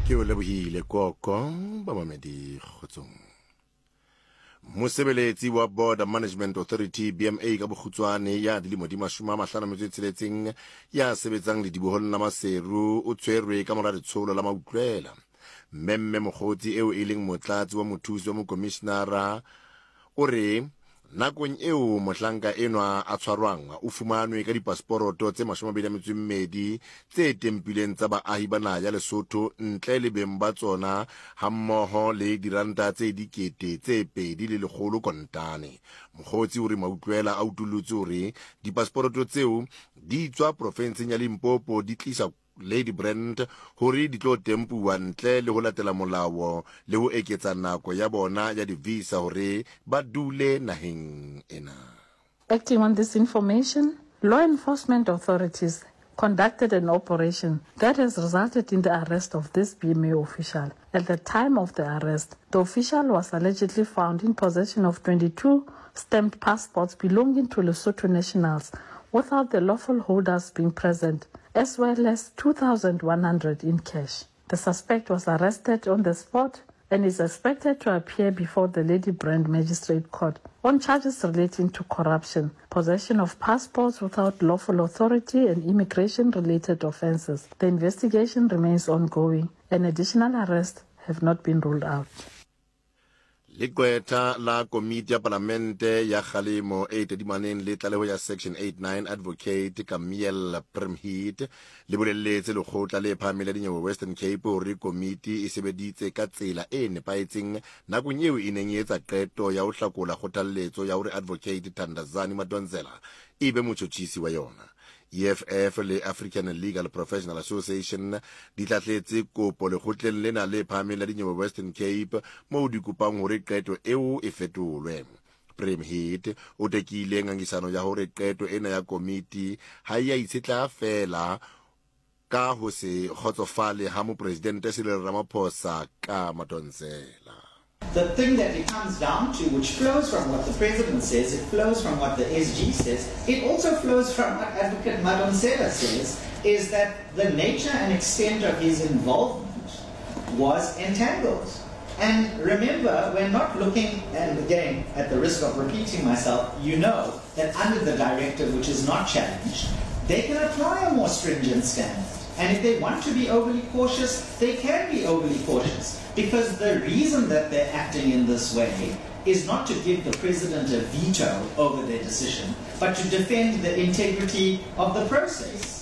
ke o lebohile koko bamamedi kgotsong. Mosebeletsi wa Border Management Authority BMA ka bokhutswane ya dilemo di 56 ya sebetsang le dibohong la Maseru o tshwerwe ka mora letsholo la mautlwela. Mmemme Mogoti eo e leng motlatsi wa mothusi wa mokomishenara o re nakong eo mohlanka enwa a tshwarwang o fumanwe ka dipaseporoto tse 22 tse tempileng tsa baahi ba naha ya Lesotho ntle le beng ba tsona hammoho le diranta tse dikete tse 200 kontane. Mogotsi o re mautlwela a utulutse hore dipaseporoto tseo di tswa profenseng ya Limpopo di tlisa Lady Brand hore di tlo tempuwa ntle le ho latela molao le ho eketsa nako ya bona ya di-visa hore ba dule naheng ena. Acting on this information, law enforcement authorities conducted an operation that has resulted in the arrest of this BMA official. At the time of the arrest, the official was allegedly found in possession of 22 stamped passports belonging to Lesotho nationals without the lawful holders being present, as well as 2,100 in cash. The suspect was arrested on the spot and is expected to appear before the Lady Brand Magistrate Court on charges relating to corruption, possession of passports without lawful authority, and immigration-related offences. The investigation remains ongoing, and additional arrests have not been ruled out. Likweta la komiti ya parlamente ya kgalemo e tedimaneng le tlaleho ya section 89 advocate Camille Primheat le bolelletse lekgotla le phahameng la dinyewe Western Cape hore komiti e sebeditse ka tsela e nepahetseng nakong eo e neng e etsa qeto ya ho hlakola kgothalletso ya hore advocate Thandazani Madonsela e be motjhotjhisi wa yona. EFF le African Legal Professional Association di tlatletse kopo lekgotleng lena le phahameng la dinyewe Western Cape moo di kopang hore qeto eo e fetolwe. Primheat o tekile ngangisano ya hore qeto ena ya komiti ha ya itshetla fela ka ho se kgotsofale ha mopresidente Cyril Ramaphosa ka Madonsela. The thing that it comes down to, which flows from what the President says, it flows from what the SG says, it also flows from what Advocate Madonsela says, is that the nature and extent of his involvement was entangled. And remember, we're not looking, and again, at the risk of repeating myself, you know that under the directive, which is not challenged, they can apply a more stringent standard. And if they want to be overly cautious, they can be overly cautious. Because the reason that they're acting in this way is not to give the President a veto over their decision, but to defend the integrity of the process.